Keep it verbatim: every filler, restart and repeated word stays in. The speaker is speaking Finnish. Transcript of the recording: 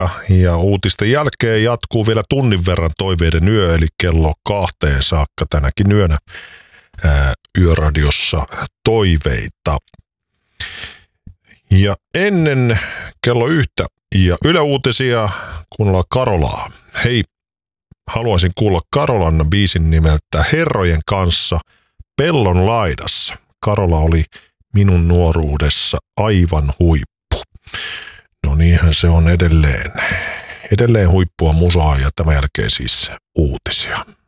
Ja uutisten jälkeen jatkuu vielä tunnin verran toiveiden yö, eli kello kahteen saakka tänäkin yönä ää, Yöradiossa toiveita. Ja ennen kello yhtä ja Yle Uutisia kuunnellaan Karolaa. Hei, haluaisin kuulla Karolan biisin nimeltä Herrojen kanssa Pellon laidassa. Karola oli minun nuoruudessa aivan huippu. No niinhän se on edelleen. Edelleen huippua musaa ja tämän jälkeen siis uutisia.